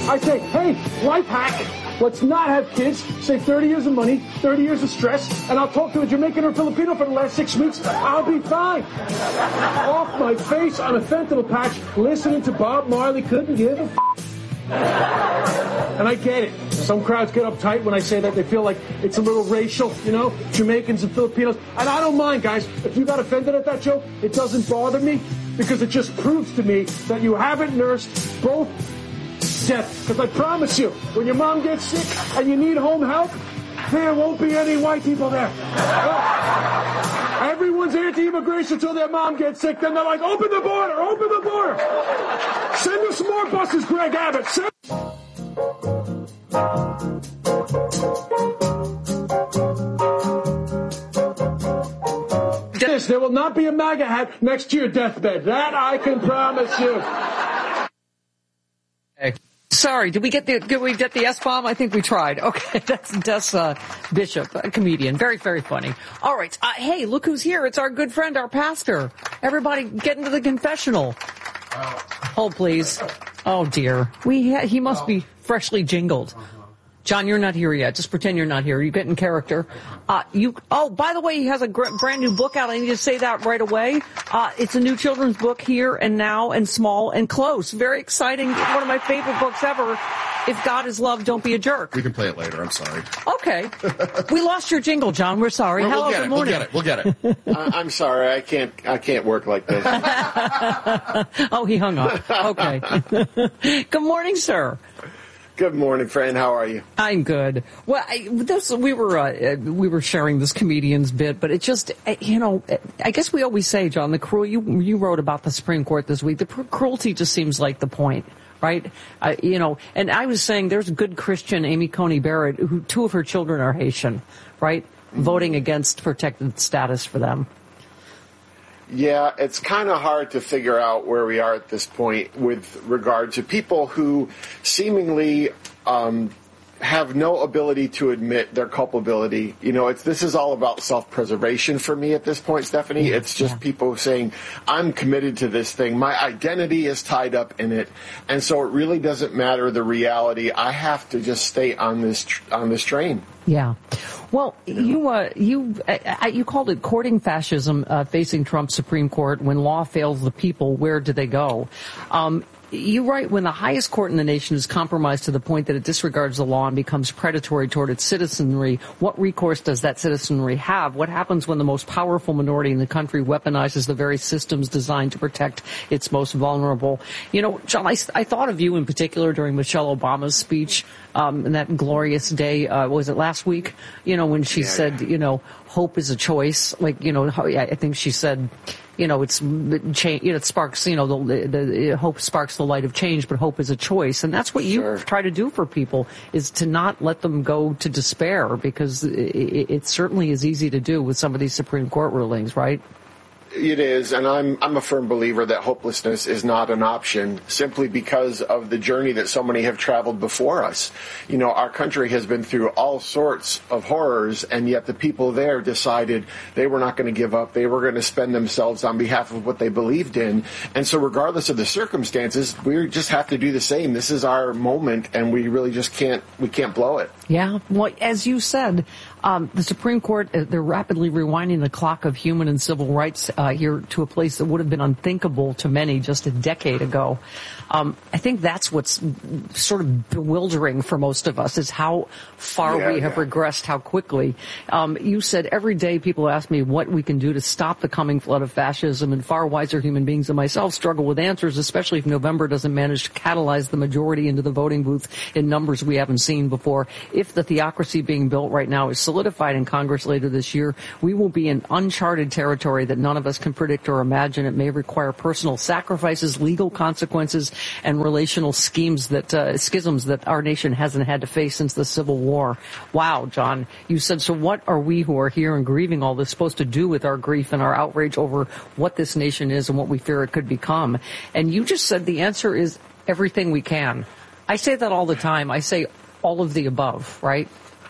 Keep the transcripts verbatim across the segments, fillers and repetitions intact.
I say, hey, life hack. Let's not have kids. Save thirty years of money, thirty years of stress, and I'll talk to a Jamaican or Filipino for the last six weeks. I'll be fine. Off my face on a fentanyl patch, listening to Bob Marley, couldn't give a f***. And I get it. Some crowds get uptight when I say that. They feel like it's a little racial, you know, Jamaicans and Filipinos. And I don't mind, guys. If you got offended at that joke, it doesn't bother me because it just proves to me that you haven't nursed both death. Because I promise you, when your mom gets sick and you need home help, there won't be any white people there. Everyone's anti-immigration until their mom gets sick. Then they're like, open the border, open the border. Send us more buses, Greg Abbott. Send- This, there will not be a MAGA hat next to your deathbed. That I can promise you. Hey. Sorry, did we get the did we get the S-bomb? I think we tried. Okay, that's Des uh, Bishop, a comedian. Very, very funny. All right. Uh, hey, look who's here. It's our good friend, our pastor. Everybody get into the confessional. Hold, please. Oh, dear. We ha- He must be freshly jingled. John, you're not here yet. Just pretend you're not here. You get in character. Uh, you. Oh, by the way, he has a gr- brand new book out. I need to say that right away. Uh, it's a new children's book, Here and Now and Small and Close. Very exciting. One of my favorite books ever. If God is love, don't be a jerk. We can play it later. I'm sorry. Okay. We lost your jingle, John. We're sorry. Well, Hello, we'll get good it. morning. We'll get it. We'll get it. I- I'm sorry. I can't. I can't work like this. Oh, he hung up. Okay. Good morning, sir. Good morning, friend. How are you? I'm good. Well, I, this, we were uh, we were sharing this comedian's bit, but it just, you know, I guess we always say, John, the cruel. You you wrote about the Supreme Court this week. The cruelty just seems like the point, right? Uh, you know, and I was saying there's a good Christian, Amy Coney Barrett, who two of her children are Haitian, right? Mm-hmm. Voting against protected status for them. Yeah, it's kind of hard to figure out where we are at this point with regard to people who seemingly um, have no ability to admit their culpability. You know, it's this is all about self-preservation for me at this point, Stephanie. Yeah, it's just yeah. people saying, I'm committed to this thing. My identity is tied up in it. And so it really doesn't matter the reality. I have to just stay on this tr- on this train. Yeah. Well, you uh, you uh, you called it courting fascism uh, facing Trump's Supreme Court. When law fails the people, where do they go? Um, you write, when the highest court in the nation is compromised to the point that it disregards the law and becomes predatory toward its citizenry, what recourse does that citizenry have? What happens when the most powerful minority in the country weaponizes the very systems designed to protect its most vulnerable? You know, John, I, I thought of you in particular during Michelle Obama's speech um, in that glorious day, uh, was it last week? You know, when she yeah. said, you know, hope is a choice. Like, you know, I think she said, you know, it's change. You know, it sparks. You know, the, the, the hope sparks the light of change, but hope is a choice, and that's what sure. you try to do for people, is to not let them go to despair, because it, it certainly is easy to do with some of these Supreme Court rulings, right? It is, and I'm I'm a firm believer that hopelessness is not an option, simply because of the journey that so many have traveled before us. You know, our country has been through all sorts of horrors, and yet the people there decided they were not going to give up. They were going to spend themselves on behalf of what they believed in. And so regardless of the circumstances, we just have to do the same. This is our moment, and we really just can't we can't blow it. Yeah. Well, as you said, um, the Supreme Court, uh, they're rapidly rewinding the clock of human and civil rights uh, here to a place that would have been unthinkable to many just a decade ago. Um, I think that's what's sort of bewildering for most of us, is how far yeah, we have yeah. regressed, how quickly. Um, you said every day people ask me what we can do to stop the coming flood of fascism, and far wiser human beings than myself struggle with answers, especially if November doesn't manage to catalyze the majority into the voting booth in numbers we haven't seen before. If the theocracy being built right now is solidified in Congress later this year, we will be in uncharted territory that none of us can predict or imagine. It may require personal sacrifices, legal consequences, and relational schemes that uh, schisms that our nation hasn't had to face since the Civil War. Wow, John, you said, so what are we who are here and grieving all this supposed to do with our grief and our outrage over what this nation is and what we fear it could become? And you just said the answer is everything we can. I say that all the time. I say all of the above, right?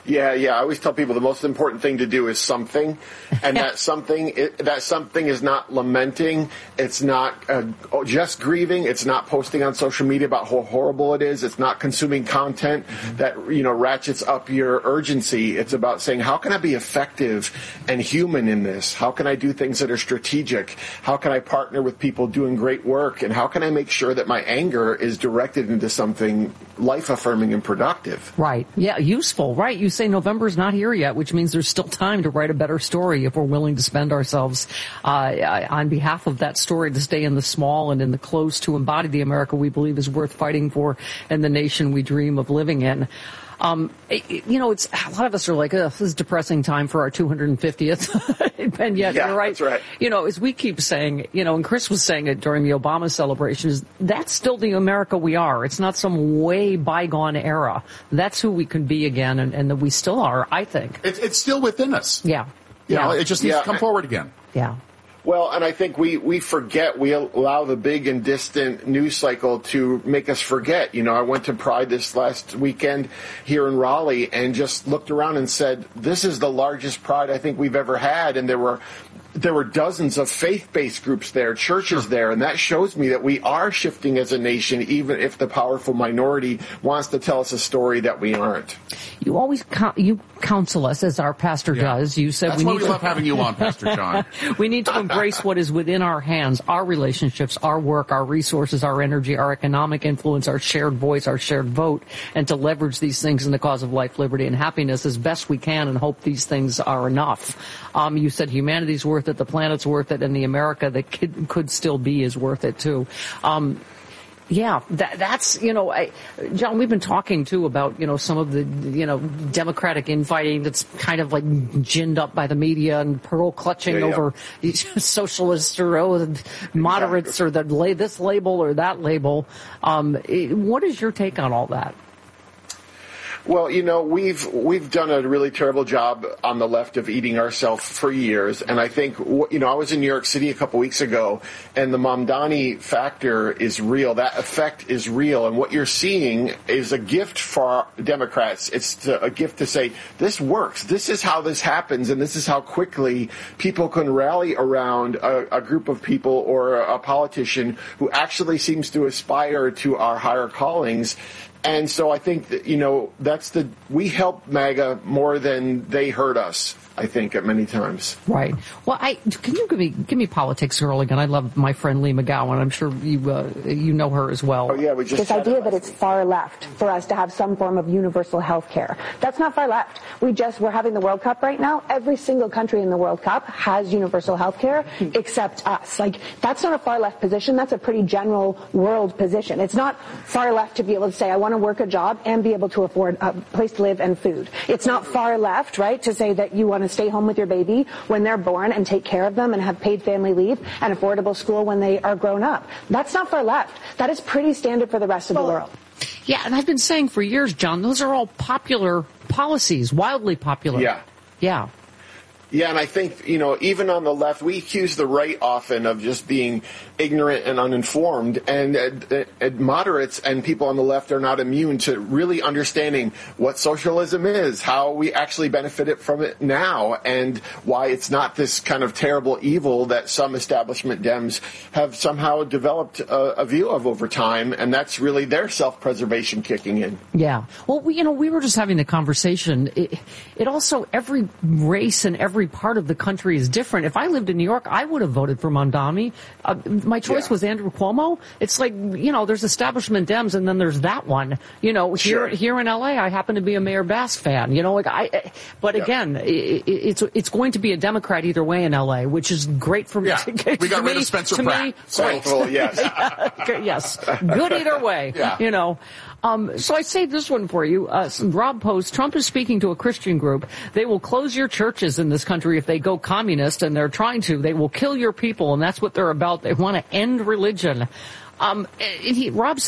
Yeah, yeah. I always tell people the most important thing to do is something, and that something it, that something is not lamenting. It's not uh, just grieving. It's not posting on social media about how horrible it is. It's not consuming content mm-hmm. that you know ratchets up your urgency. It's about saying, how can I be effective and human in this? How can I do things that are strategic? How can I partner with people doing great work? And how can I make sure that my anger is directed into something life-affirming and productive? Right. Yeah. Useful. Right. You say November's not here yet, which means there's still time to write a better story if we're willing to spend ourselves uh, on behalf of that story, to stay in the small and in the close, to embody the America we believe is worth fighting for and the nation we dream of living in. Um, it, you know, it's a lot of us are like, oh, this is a depressing time for our two hundred fiftieth. And yet, yeah, you're right. That's right. You know, as we keep saying, you know, and Chris was saying it during the Obama celebration, is that's still the America we are. It's not some way bygone era. That's who we can be again, and, and that we still are, I think. It's, it's still within us. Yeah. You yeah. know, it just needs yeah. to come forward again. Yeah. Well, and I think we, we forget, we allow the big and distant news cycle to make us forget. You know, I went to Pride this last weekend here in Raleigh and just looked around and said, this is the largest Pride I think we've ever had. And there were there were dozens of faith-based groups there, churches there, and that shows me that we are shifting as a nation, even if the powerful minority wants to tell us a story that we aren't. You always co- you counsel us, as our pastor yeah. does. You said That's we why need we to love having you on, Pastor John. We need to embrace what is within our hands, our relationships, our work, our resources, our energy, our economic influence, our shared voice, our shared vote, and to leverage these things in the cause of life, liberty, and happiness as best we can, and hope these things are enough. Um, you said humanity's worth it, the planet's worth it, and the America that could, could still be is worth it too. Um, Yeah, that, that's, you know, I, John, we've been talking, too, about, you know, some of the, you know, Democratic infighting that's kind of like ginned up by the media and pearl clutching yeah, yeah. over socialists or oh, moderates exactly. or the, la- this label or that label. Um, it, what is your take on all that? Well, you know, we've we've done a really terrible job on the left of eating ourselves for years, and I think, you know, I was in New York City a couple weeks ago, and the Mamdani factor is real. That effect is real, and what you're seeing is a gift for Democrats. It's to, a gift to say, this works. This is how this happens, and this is how quickly people can rally around a, a group of people or a, a politician who actually seems to aspire to our higher callings. And so I think that, you know, that's the, we help MAGA more than they hurt us, I think, at many times. Right. Well, I, can you give me, give me Politics Girl again? I love my friend Lee McGowan. I'm sure you, uh, you know her as well. Oh, yeah, we just This idea that it's far left for us to have some form of universal health care. That's not far left. We just, we're having the World Cup right now. Every single country in the World Cup has universal health care except us. Like, that's not a far left position. That's a pretty general world position. It's not far left to be able to say, I want to work a job and be able to afford a place to live and food. It's not far left, right, to say that you want to stay home with your baby when they're born and take care of them and have paid family leave and affordable school when they are grown up. That's not far left. That is pretty standard for the rest of well, the world. Yeah, and I've been saying for years, John, those are all popular policies, wildly popular. Yeah. Yeah. Yeah, and I think, you know, even on the left, we accuse the right often of just being ignorant and uninformed, and uh, uh, moderates and people on the left are not immune to really understanding what socialism is, how we actually benefit from it now, and why it's not this kind of terrible evil that some establishment Dems have somehow developed a, a view of over time, and that's really their self-preservation kicking in. Yeah. Well, we, you know, we were just having the conversation. It, it also, every race and every part of the country is different. If I lived in New York, I would have voted for Mamdani. Uh, my choice yeah. was Andrew Cuomo. It's like, you know, there's establishment Dems and then there's that one. You know, sure. here here in L A, I happen to be a Mayor Bass fan. You know, like I. But yeah. again, it, it's it's going to be a Democrat either way in L A, which is great for me. Yeah. To, we got to rid me, of Spencer to Pratt. Me, so, great. well, yes. yeah, yes. Good either way. Yeah. You know. Um, so I saved this one for you. Uh, Rob Post, Trump is speaking to a Christian group. They will close your churches in this country if they go communist, and they're trying to. They will kill your people, and that's what they're about. They want to end religion. Um, he, Rob said